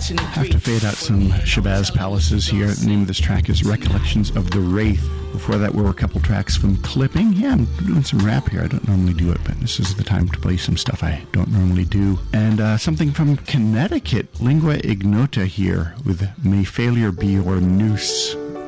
Have to fade out some Shabazz Palaces here. The name of this track is Recollections of the Wraith. Before that were a couple tracks from Clipping. Yeah, I'm doing some rap here. I don't normally do it, but this is the time to play some stuff I don't normally do. And something from Connecticut, Lingua Ignota here with May Failure Be Your Noose.